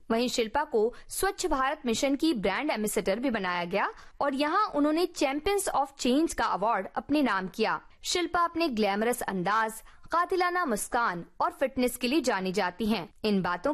वहीं शिल्पा को स्वच्छ भारत मिशन की ब्रांड एम्बेसडर भी बनाया गया और यहाँ उन्होंने चैंपियंस ऑफ चेंज का अवार्ड अपने नाम किया। शिल्पा अपने ग्लैमरस अंदाज, कातिलाना मुस्कान और फिटनेस के लिए जानी जाती हैं। इन बातों